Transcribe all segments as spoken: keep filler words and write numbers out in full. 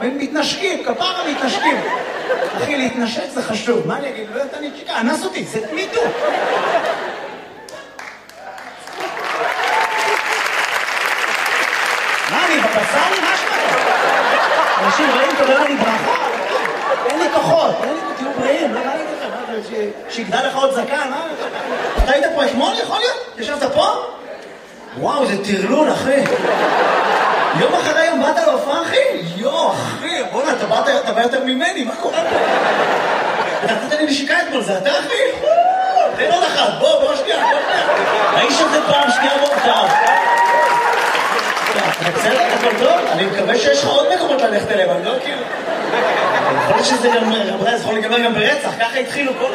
מתנשקים, כפרה מתנשקים. אחי, להתנשק זה חשוב. מה אני אגיד? לא יודעת, אני נשיקה, אנס אותי, זה מיטו. מה, אני בבצר? מה שלך? אנשים רעים תודה לי ברכה. אין לי כוחות, אין לי תהיו בריאים, לא ראיתי לכם, שיגדל לך עוד זקן, מה? אתה היית פה אתמול, יכול להיות? ישבת פה? וואו, זה תרלול, אחי. יום אחרי יום באת להופעה, אחי? יו, אחי, בוא'נה, אתה באת, אתה בא יותר ממני, מה קורה פה? אתה נתת לי נשיקה אתמול, זה אתה, אחי? תן עוד אחת, בוא, בוא שנייה, בוא שנייה. האיש הזה פעם שנייה מורכב. אתה בסדר, הכל טוב? אני מקווה שיש לך עוד מקומות ללכת אליהם, אני לא כאילו... יכול להיות שזה גם, רבותיי, זה יכול להיגמר גם ברצח, ככה התחילו כל ה...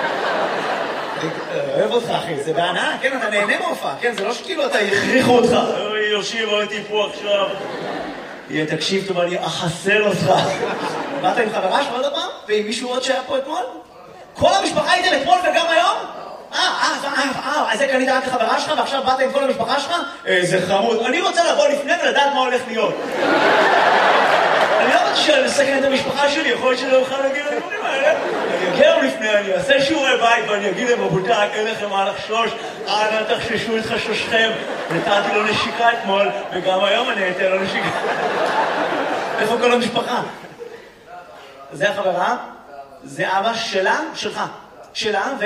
אוהב אותך, אחי, זה בהנאה, כן, אתה נהנה מהופעה, כן, זה לא שכאילו אתה יכריחו אותך. אוי, יושיב, הייתי פה עכשיו. יהיה, תקשיב טוב, אני אחסל אותך. באת עם חברה שלך עוד פעם? ועם מישהו עוד שהיה פה אתמול? כל המשפחה הייתם אתמול וגם היום? אה, אה, אה, אז זה קנית רק לחברה שלך ועכשיו באת עם כל המשפחה שלך? זה חמוד. אני רוצה לבוא לפני ולדעת מה הולך להיות. אני לא רוצה שאני אסכן את המשפחה שלי, יכול להיות שלא אוכל להגיד לדברים האלה. אני אגיע לפני, אני אעשה שיעורי בית ואני אגיד להם, רבותיי, אין לכם מה לחשוש, אנא תחששו את חשושכם. נתתי לו נשיקה אתמול, וגם היום אני אתן לו נשיקה. איפה כל המשפחה? זה החברה, זה אבא שלה, שלך. שלה ו...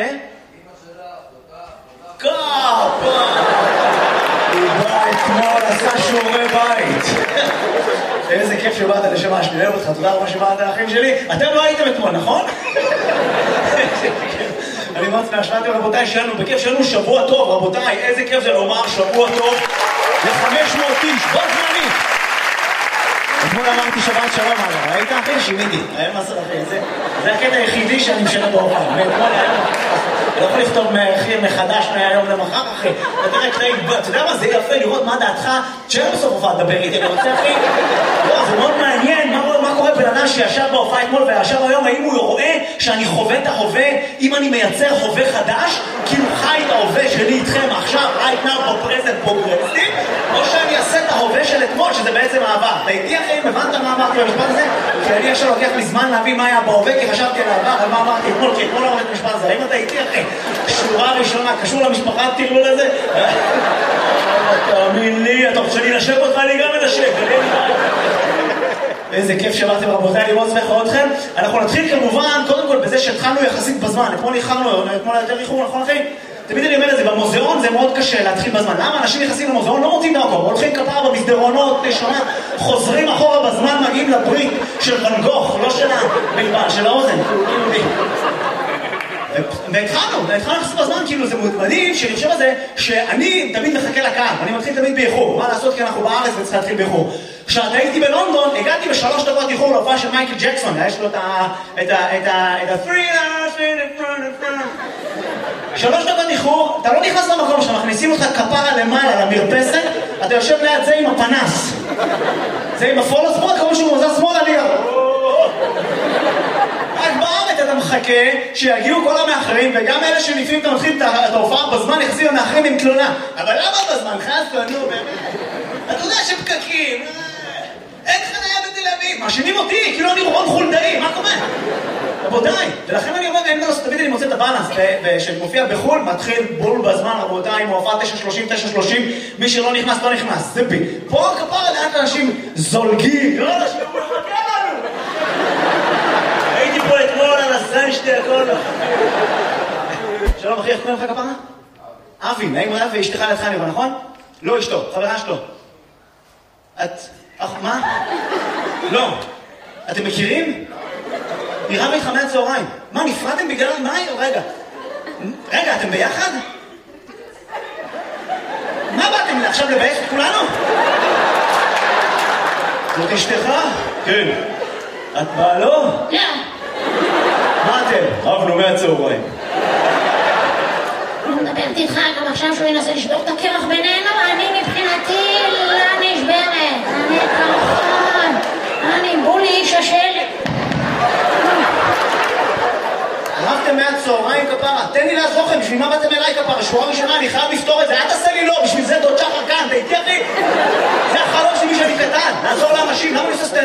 קאפה! הוא בא אתמול, עשה שיעורי בית. איזה כיף שבאת לשמה, שאני אוהב אותך, תודה רבה שבאת לאחים שלי. אתם לא הייתם אתמול, נכון? אני מאוד שמח שבאתם, רבותיי, שלנו, בכיף שלנו שבוע טוב, רבותיי, איזה כיף זה לומר שבוע טוב ל-חמש מאות איש, בוא זמני. אתמול אמרתי שבת שלום, אגב, ראית אחי? שימיתי, היה מסר אחי, זה הקטע היחידי שאני משנה בהופעה, מאתמול היום, אני לא יכול לכתוב מחדש מהיום למחר, אחי, אתה יודע מה, זה יפה לראות מה דעתך, תשאר בסוף הופעה לדבר איתי, אני רוצה אחי, זה מאוד מעניין, מה קורה בן אדם שישב בהופעה אתמול וישב היום, האם הוא רואה שאני חווה את ההווה, אם אני מייצר הווה חדש, כאילו חי את ההווה שלי איתכם עכשיו, right now, present, progressive, או שאני אעשה את ההווה של אתמול, שזה בעצם העבר. אתה איתי אחי, הבנת מה אמרתי במשפט הזה? כי אני עכשיו לוקח לי זמן להבין מה היה בהווה, כי חשבתי על העבר, על מה אמרתי אתמול, כי אתמול אמרתי את המשפט הזה. האם אתה איתי אחי? שורה ראשונה, קשור למשפחה, תראו לזה? תאמין לי, אתה רוצה להינשק אותך, אני גם מנשק. איזה כיף שבאתם רבותיי, אני מאוד שמח אתכם. אנחנו נתחיל כמובן, קודם כל בזה שהתחלנו יחסית בזמן. אתמול איחרנו, אתמול יותר איחור, נכון אחי? תמיד אני אומר את זה, במוזיאון זה מאוד קשה להתחיל בזמן. למה אנשים נכנסים למוזיאון? לא מוצאים דרכו, הולכים כפרה במסדרונות, שומע, חוזרים אחורה בזמן, מגיעים לברית של ואן גוך, לא של הבלבן, של האוזן. והתחלנו, והתחלנו נכנסים בזמן, כאילו זה מדהים, שאני חושב על זה, שאני תמיד מחכה לקהל, אני מתחיל תמיד באיחור. מה לעשות? כי אנחנו בארץ וצריך להתחיל באיחור. כשאתה הייתי בלונדון, הגעתי בשלוש דקות איחור להופעה של מייקל ג'קסון, יש לו את ה... את ה... את ה... את ה... שלוש דקות איחור, אתה לא נכנס למקום שמכניסים אותך כפרה למעלה למרפסת, אתה יושב ליד זה עם הפנס. זה עם הפולו ספורט, כמו שהוא מוזר שמאלה לי. רק בארץ אתה מחכה שיגיעו כל המאחרים, וגם אלה שניפים אתה מתחיל את ההופעה בזמן, יחזיו המאחרים עם תלונה. אבל למה בזמן? חסו, נו באמת. אתה יודע שפקקים, אין חניה בתל אביב, מאשימים אותי, כאילו אני רון חולדאי, מה קורה? רבותיי, ולכן אני אומר, אין דרוס, תמיד אני מוצא את הבאלנס, שמופיע בחול, מתחיל בול בזמן, רבותיי, מופע תשע שלושים, תשע שלושים, מי שלא נכנס, לא נכנס, זה בי. פה כפרה לאט אנשים זולגים, לא אנשים, הוא מחכה לנו. הייתי פה אתמול על הזן שתי הכל. שלום אחי, איך קוראים לך כפרה? אבי, נעים רב, ואשתך לידך נראה, נכון? לא אשתו, חברה שלו. את... אך, מה? לא. אתם מכירים? נראה לי חמי הצהריים. מה, נפרדתם בגלל... מה? רגע. רגע, אתם ביחד? מה באתם עכשיו לבייש את כולנו? זאת אשתך? כן. את בעלו? לא. מה אתם? רבנו מהצהריים. אני מדברת איתך גם עכשיו שהוא ינסה לשבור את הקרח בינינו, אני מבחינתי לא נשברת. אני כמובן. אני בולי איש השל. רבתם מהצהריים כפרה, תן לי לעזור לכם, בשביל מה באתם אליי כפרה? שורה ראשונה, אני חייב לפתור את זה, אל תעשה לי לא, בשביל זה דוד שחר כאן, אתה איתי אחי? זה החלום שלי שאני קטן, לעזור לאנשים, למה אני עושה סטנד?